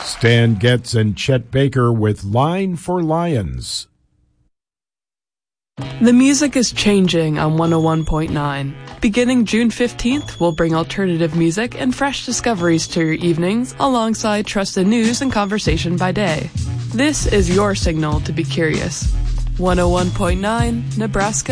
Stan Getz and Chet Baker with Line for Lions. The music is changing on 101.9. Beginning June 15th, we'll bring alternative music and fresh discoveries to your evenings alongside trusted news and conversation by day. This is your signal to be curious. 101.9 Nebraska